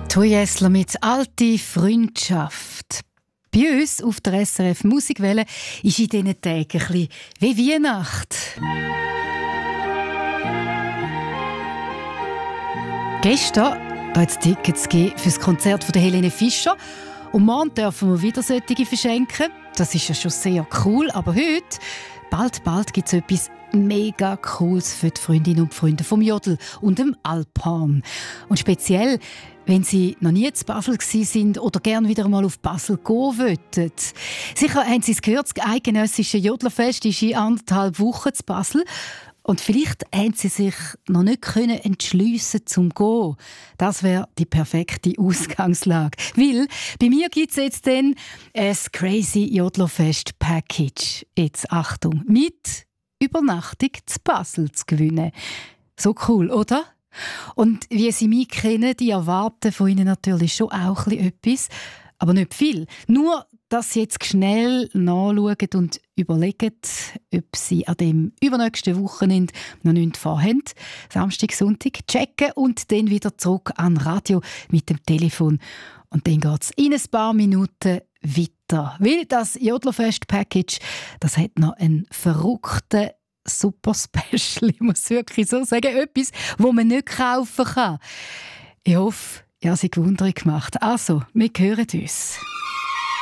Tui Essler mit «Alte Freundschaft». Bei uns auf der SRF Musikwelle ist in diesen Tagen ein bisschen wie Weihnacht. Gestern hat es Tickets gegeben für das Konzert von Helene Fischer. Und morgen dürfen wir wieder solche verschenken. Das ist ja schon sehr cool. Aber heute, bald gibt es etwas mega Cooles für die Freundinnen und Freunde vom Jodl und dem Alphorn. Und speziell, wenn Sie noch nie zu Basel sind oder gerne wieder einmal auf Basel gehen wollen. Sicher haben Sie es gehört, das eidgenössische Jodlerfest ist in 1,5 Wochen zu Basel. Und vielleicht haben Sie sich noch nicht entschliessen zum Gehen. Das wäre die perfekte Ausgangslage. Weil bei mir gibt es jetzt dann ein Crazy Jodlerfest Package. Jetzt Achtung, mit Übernachtung zu Basel zu gewinnen. So cool, oder? Und wie Sie mich kennen, die erwarten von Ihnen natürlich schon auch etwas, aber nicht viel. Nur, dass Sie jetzt schnell nachschauen und überlegen, ob Sie an dem übernächsten Wochenende noch nichts vorhaben. Samstag, Sonntag checken und dann wieder zurück an Radio mit dem Telefon. Und dann geht es in ein paar Minuten weiter. Weil das Jodlerfest-Package, das hat noch einen verrückten super Special, ich muss wirklich so sagen, etwas, das man nicht kaufen kann. Ich hoffe, ihr habt sich Wunder gemacht. Also, wir hören uns.